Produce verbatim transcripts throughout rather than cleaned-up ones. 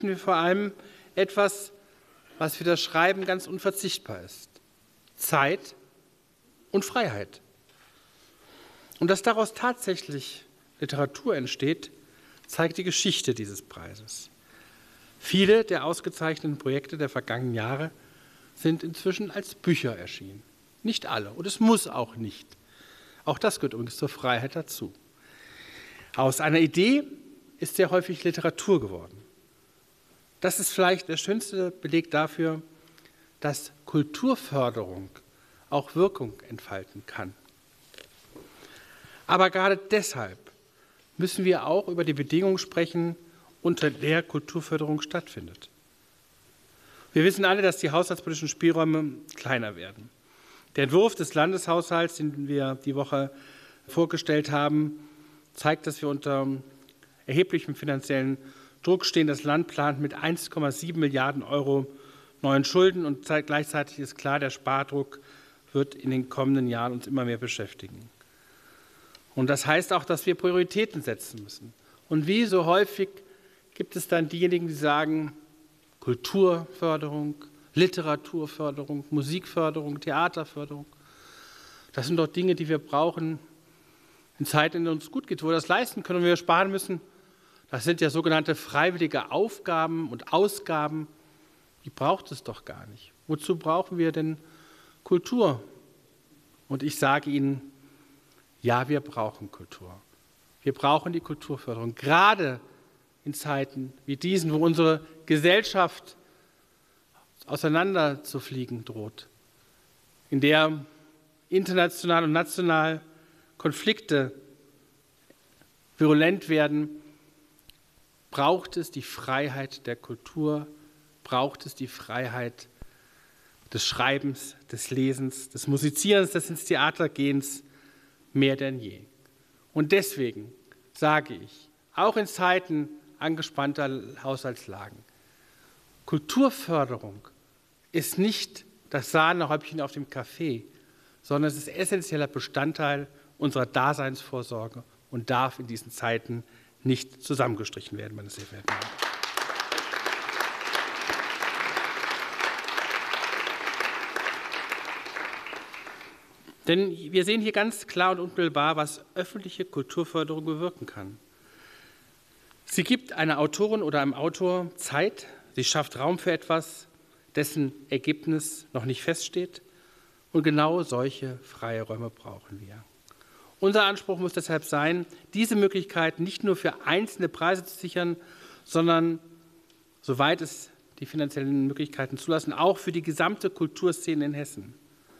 wir vor allem etwas, was für das Schreiben ganz unverzichtbar ist: Zeit und Freiheit. Und dass daraus tatsächlich Literatur entsteht, zeigt die Geschichte dieses Preises. Viele der ausgezeichneten Projekte der vergangenen Jahre sind inzwischen als Bücher erschienen. Nicht alle, und es muss auch nicht. Auch das gehört übrigens zur Freiheit dazu. Aus einer Idee ist sehr häufig Literatur geworden. Das ist vielleicht der schönste Beleg dafür, dass Kulturförderung auch Wirkung entfalten kann. Aber gerade deshalb müssen wir auch über die Bedingungen sprechen, unter der Kulturförderung stattfindet. Wir wissen alle, dass die haushaltspolitischen Spielräume kleiner werden. Der Entwurf des Landeshaushalts, den wir die Woche vorgestellt haben, zeigt, dass wir unter erheblichem finanziellen Druck stehen. Das Land plant mit eins Komma sieben Milliarden Euro neuen Schulden, und gleichzeitig ist klar, der Spardruck wird in den kommenden Jahren uns immer mehr beschäftigen. Und das heißt auch, dass wir Prioritäten setzen müssen. Und wie so häufig gibt es dann diejenigen, die sagen, Kulturförderung, Literaturförderung, Musikförderung, Theaterförderung. Das sind doch Dinge, die wir brauchen in Zeiten, in denen es gut geht, wo wir das leisten können und wir sparen müssen. Das sind ja sogenannte freiwillige Aufgaben und Ausgaben. Die braucht es doch gar nicht. Wozu brauchen wir denn Kultur? Und ich sage Ihnen, ja, wir brauchen Kultur. Wir brauchen die Kulturförderung, gerade in Zeiten wie diesen, wo unsere Gesellschaft auseinanderzufliegen droht, in der international und national Konflikte virulent werden, braucht es die Freiheit der Kultur, braucht es die Freiheit des Schreibens, des Lesens, des Musizierens, des ins Theater gehens mehr denn je. Und deswegen sage ich, auch in Zeiten angespannter Haushaltslagen, Kulturförderung ist nicht das Sahnehäubchen auf dem Kaffee, sondern es ist essentieller Bestandteil unserer Daseinsvorsorge und darf in diesen Zeiten nicht zusammengestrichen werden, meine sehr verehrten Damen. Denn wir sehen hier ganz klar und unmittelbar, was öffentliche Kulturförderung bewirken kann. Sie gibt einer Autorin oder einem Autor Zeit, sie schafft Raum für etwas, dessen Ergebnis noch nicht feststeht. Und genau solche freie Räume brauchen wir. Unser Anspruch muss deshalb sein, diese Möglichkeit nicht nur für einzelne Preise zu sichern, sondern, soweit es die finanziellen Möglichkeiten zulassen, auch für die gesamte Kulturszene in Hessen.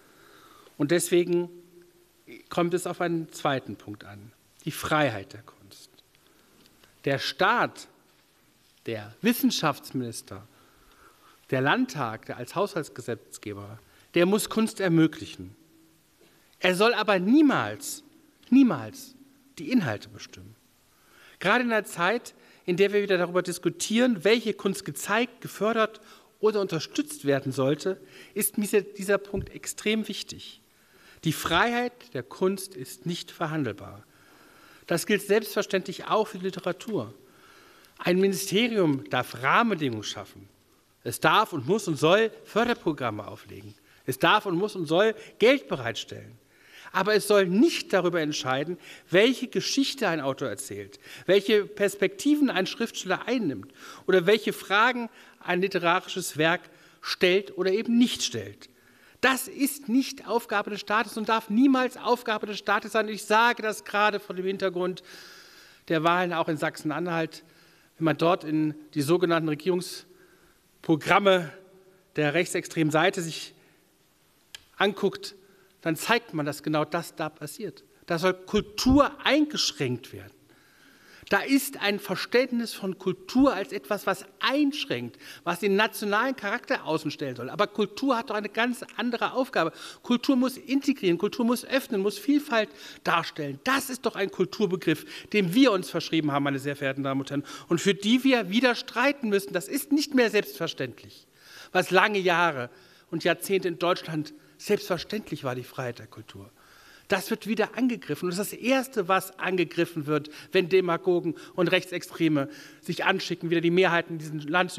Und deswegen kommt es auf einen zweiten Punkt an, die Freiheit der Kunst. Der Staat, der Wissenschaftsminister, der Landtag, der als Haushaltsgesetzgeber, der muss Kunst ermöglichen. Er soll aber niemals, niemals die Inhalte bestimmen. Gerade in einer Zeit, in der wir wieder darüber diskutieren, welche Kunst gezeigt, gefördert oder unterstützt werden sollte, ist mir dieser Punkt extrem wichtig. Die Freiheit der Kunst ist nicht verhandelbar. Das gilt selbstverständlich auch für die Literatur. Ein Ministerium darf Rahmenbedingungen schaffen. Es darf und muss und soll Förderprogramme auflegen. Es darf und muss und soll Geld bereitstellen. Aber es soll nicht darüber entscheiden, welche Geschichte ein Autor erzählt, welche Perspektiven ein Schriftsteller einnimmt oder welche Fragen ein literarisches Werk stellt oder eben nicht stellt. Das ist nicht Aufgabe des Staates und darf niemals Aufgabe des Staates sein. Ich sage das gerade vor dem Hintergrund der Wahlen auch in Sachsen-Anhalt. Wenn man dort in die sogenannten Regierungsprogramme der rechtsextremen Seite sich anguckt, dann zeigt man, dass genau das da passiert. Da soll Kultur eingeschränkt werden. Da ist ein Verständnis von Kultur als etwas, was einschränkt, was den nationalen Charakter außen stellen soll. Aber Kultur hat doch eine ganz andere Aufgabe. Kultur muss integrieren, Kultur muss öffnen, muss Vielfalt darstellen. Das ist doch ein Kulturbegriff, dem wir uns verschrieben haben, meine sehr verehrten Damen und Herren, und für die wir wieder streiten müssen. Das ist nicht mehr selbstverständlich, was lange Jahre und Jahrzehnte in Deutschland selbstverständlich war, die Freiheit der Kultur. Das wird wieder angegriffen. Und das ist das Erste, was angegriffen wird, wenn Demagogen und Rechtsextreme sich anschicken, wieder die Mehrheiten in diesem Land zu